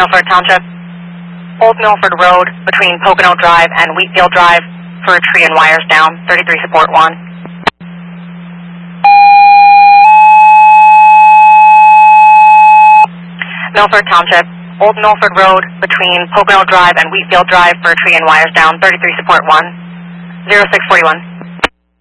Milford Township, Old Milford Road between Pocono Drive and Wheatfield Drive for a tree and wires down. 33 support 1. Milford Township, Old Milford Road between Pocono Drive and Wheatfield Drive for a tree and wires down. 33 support 1. 0641.